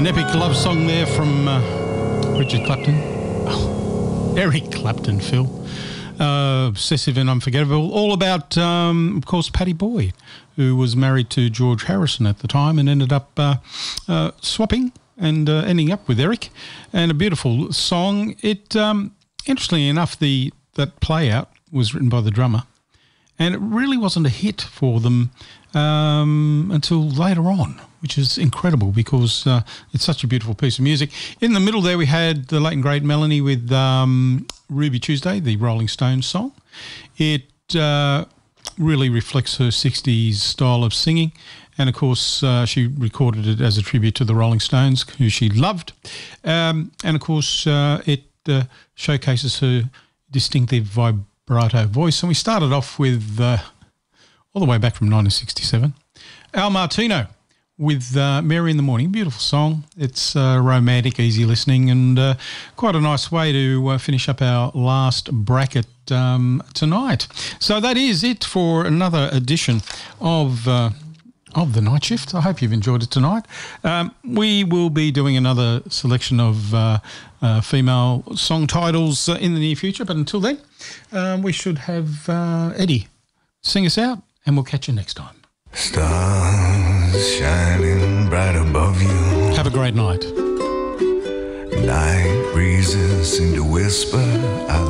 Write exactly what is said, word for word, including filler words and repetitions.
An epic love song there from uh, Richard Clapton. Oh, Eric Clapton, Phil. Uh, obsessive and Unforgettable. All about, um, of course, Pattie Boyd, who was married to George Harrison at the time and ended up uh, uh, swapping and uh, ending up with Eric. And a beautiful song. It, um, interestingly enough, the that play out was written by the drummer, and it really wasn't a hit for them um, until later on, which is incredible because uh, it's such a beautiful piece of music. In the middle there we had the late and great Melanie with um, Ruby Tuesday, the Rolling Stones song. It uh, really reflects her sixties style of singing, and of course uh, she recorded it as a tribute to the Rolling Stones, who she loved. Um, and of course uh, it uh, showcases her distinctive vibrato voice. And we started off with, uh, all the way back from nineteen sixty-seven, Al Martino with uh, Mary in the Morning. Beautiful song. It's uh, romantic, easy listening, and uh, quite a nice way to uh, finish up our last bracket um, tonight. So that is it for another edition of uh, of The Night Shift. I hope you've enjoyed it tonight. Um, we will be doing another selection of uh, uh, female song titles uh, in the near future, but until then, um, we should have uh, Eddie sing us out, and we'll catch you next time. Stars shining bright above you. Have a great night. Night breezes seem to whisper, I